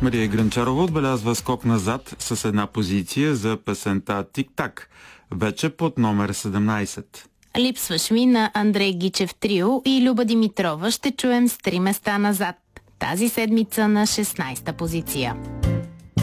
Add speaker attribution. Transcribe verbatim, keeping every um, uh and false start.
Speaker 1: Мария Грънчарова отбелязва скок назад с една позиция за песента Тик-так, вече под номер седемнайсет.
Speaker 2: Липсваш ми на Андрей Гичев трио и Люба Димитрова ще чуем с три места назад. Тази седмица на шестнайсета позиция.